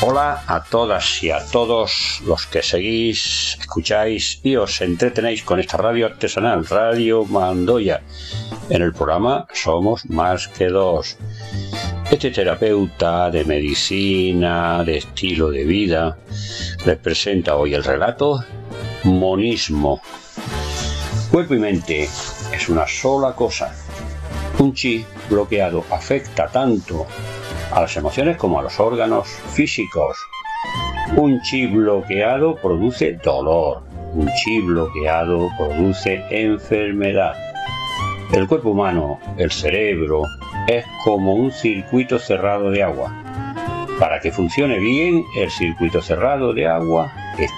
Hola a todas y a todos los que seguís, escucháis y os entretenéis con esta radio artesanal, Radio Mandoya. En el programa Somos Más que Dos. Este terapeuta de medicina, de estilo de vida, les presenta hoy el relato Monismo. Cuerpo y mente es una sola cosa. Un chi bloqueado afecta tanto a las emociones como a los órganos físicos. Un chi bloqueado produce dolor. Un chi bloqueado produce enfermedad. El cuerpo humano, el cerebro, es como un circuito cerrado de agua. Para que funcione bien, el circuito cerrado de agua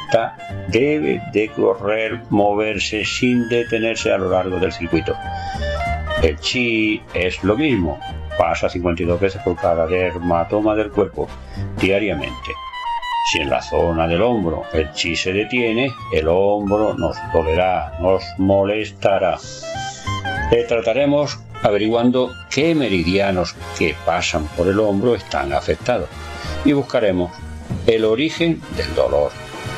debe de correr, moverse sin detenerse a lo largo del circuito. El chi es lo mismo. Pasa 52 veces por cada dermatoma del cuerpo diariamente. Si en la zona del hombro el chi se detiene, el hombro nos dolerá, nos molestará. Trataremos averiguando qué meridianos que pasan por el hombro están afectados y buscaremos el origen del dolor.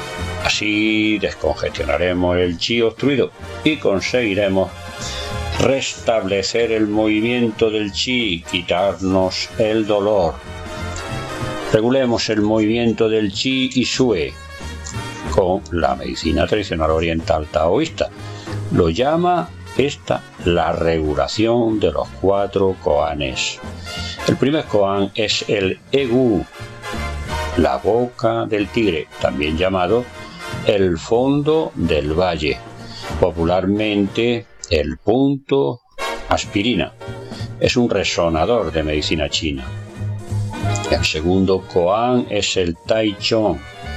Así descongestionaremos el chi obstruido y conseguiremos restablecer el movimiento del chi, quitarnos el dolor. Regulemos el movimiento del chi y sue con la medicina tradicional oriental taoísta. Lo llama esta la regulación de los 4 koanes. El primer koan es el egu, la boca del tigre, también llamado el fondo del valle, popularmente el punto aspirina. Es un resonador de medicina china. El segundo koan es el Tai Chong,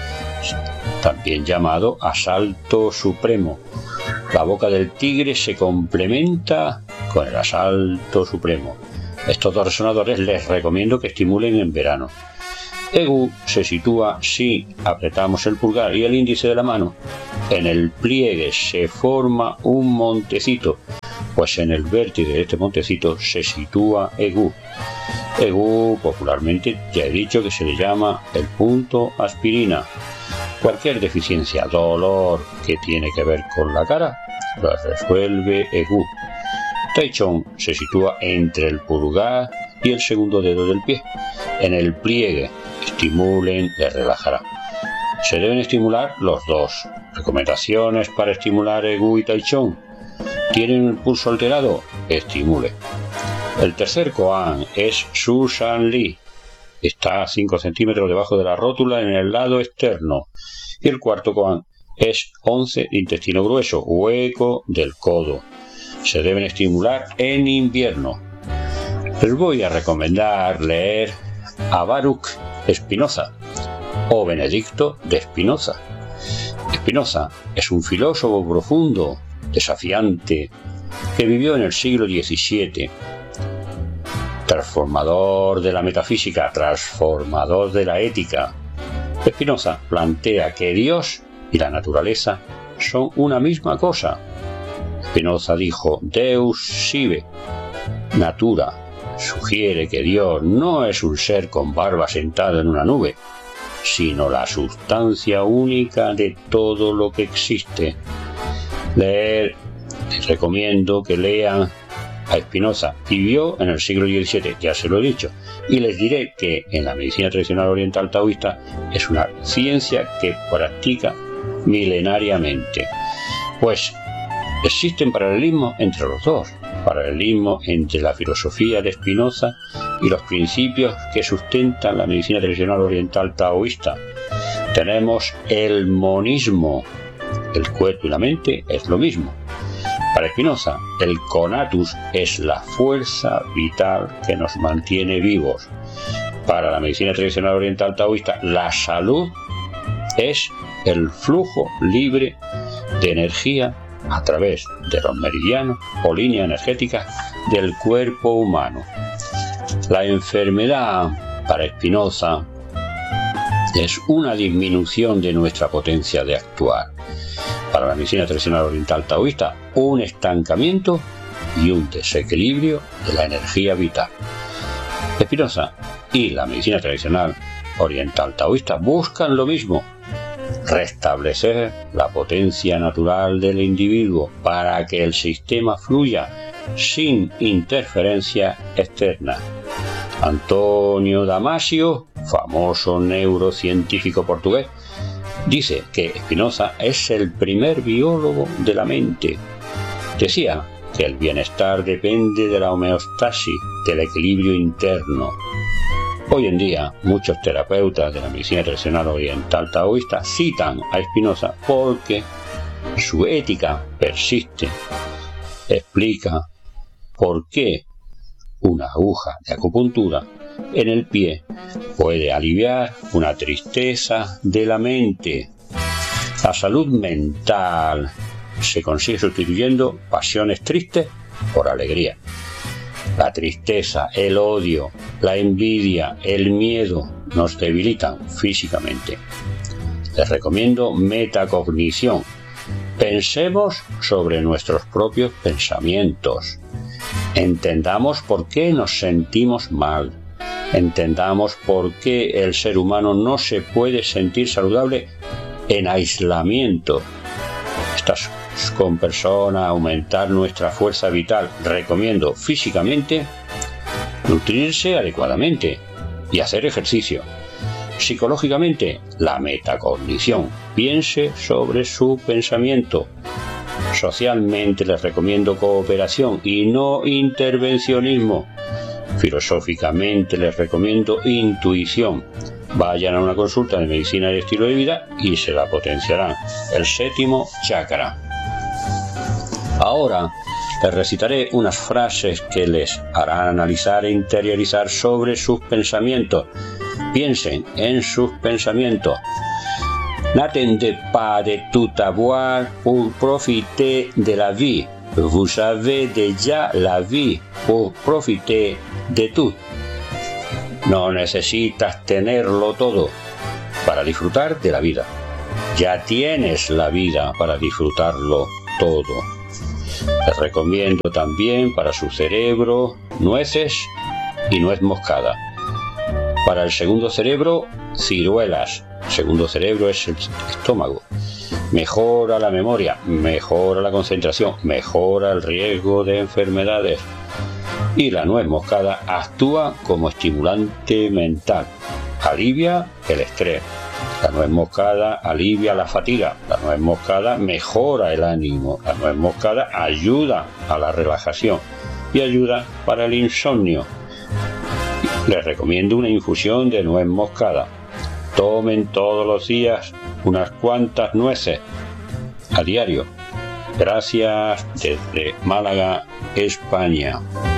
también llamado asalto supremo. La boca del tigre se complementa con el asalto supremo. Estos dos resonadores les recomiendo que estimulen en verano. Egu se sitúa si apretamos el pulgar y el índice de la mano. En el pliegue se forma un montecito, pues en el vértice de este montecito se sitúa Egu. Egu popularmente ya he dicho que se le llama el punto aspirina. Cualquier deficiencia, dolor que tiene que ver con la cara, lo resuelve Egu. Tai Chong se sitúa entre el pulgar y el segundo dedo del pie. En el pliegue, estimulen, les relajará. Se deben estimular los dos. Recomendaciones para estimular Egu y Tai Chong. ¿Tienen el pulso alterado? Estimule. El tercer koan es Su San Li. Está a 5 centímetros debajo de la rótula en el lado externo. Y el cuarto koan es 11 de intestino grueso, hueco del codo. Se deben estimular en invierno. Les voy a recomendar leer a Baruch Spinoza o Benedicto de Spinoza. Spinoza es un filósofo profundo, desafiante, que vivió en el siglo XVII. Transformador de la metafísica, transformador de la ética. Spinoza plantea que Dios y la naturaleza son una misma cosa. Spinoza dijo: Deus sive, natura. Sugiere que Dios no es un ser con barba sentado en una nube, sino la sustancia única de todo lo que existe. Les recomiendo que lean a Spinoza. Vivió en el siglo XVII, ya se lo he dicho, y les diré que en la medicina tradicional oriental taoísta es una ciencia que practica milenariamente. Pues existen paralelismos entre los dos, paralelismo entre la filosofía de Spinoza y los principios que sustentan la medicina tradicional oriental taoísta. Tenemos el monismo. El cuerpo y la mente es lo mismo. Para Spinoza, el conatus es la fuerza vital que nos mantiene vivos. Para la medicina tradicional oriental taoísta, la salud es el flujo libre de energía a través de los meridianos o líneas energéticas del cuerpo humano. La enfermedad, para Spinoza, es una disminución de nuestra potencia de actuar. Para la medicina tradicional oriental taoísta, un estancamiento y un desequilibrio de la energía vital. Spinoza y la medicina tradicional oriental taoísta buscan lo mismo: restablecer la potencia natural del individuo para que el sistema fluya sin interferencia externa. Antonio Damasio, famoso neurocientífico portugués, dice que Spinoza es el primer biólogo de la mente. Decía que el bienestar depende de la homeostasis, del equilibrio interno. Hoy en día, muchos terapeutas de la medicina tradicional oriental taoísta citan a Spinoza porque su ética persiste. Explica por qué una aguja de acupuntura en el pie puede aliviar una tristeza de la mente. La salud mental se consigue sustituyendo pasiones tristes por alegría. La tristeza, el odio, la envidia, el miedo nos debilitan físicamente. Les recomiendo metacognición. Pensemos sobre nuestros propios pensamientos. Entendamos por qué nos sentimos mal. Entendamos por qué el ser humano no se puede sentir saludable en aislamiento. Estas con personas, aumentar nuestra fuerza vital. Recomiendo físicamente nutrirse adecuadamente y hacer ejercicio. Psicológicamente, la metacognición. Piense sobre su pensamiento. Socialmente les recomiendo cooperación y no intervencionismo. Filosóficamente les recomiendo intuición. Vayan a una consulta de medicina y estilo de vida y se la potenciarán. El séptimo chakra. Ahora les recitaré unas frases que les harán analizar e interiorizar sobre sus pensamientos. Piensen en sus pensamientos. N'attendez pas de tout avoir pour profiter de la vie. Vous avez déjà la vie pour profiter de tout. No necesitas tenerlo todo para disfrutar de la vida. Ya tienes la vida para disfrutarlo todo. Les recomiendo también para su cerebro nueces y nuez moscada. Para el segundo cerebro, ciruelas. El segundo cerebro es el estómago. Mejora la memoria, mejora la concentración, mejora el riesgo de enfermedades. Y la nuez moscada actúa como estimulante mental. Alivia el estrés. La nuez moscada alivia la fatiga. La nuez moscada mejora el ánimo. La nuez moscada ayuda a la relajación y ayuda para el insomnio. Les recomiendo una infusión de nuez moscada. Tomen todos los días unas cuantas nueces a diario. Gracias desde Málaga, España.